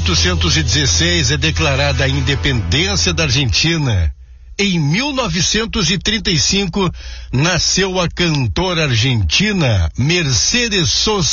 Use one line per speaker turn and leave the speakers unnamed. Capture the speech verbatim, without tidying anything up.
oitocentos e dezesseis é declarada a independência da Argentina. Em mil novecentos e trinta e cinco, nasceu a cantora argentina Mercedes Sosa.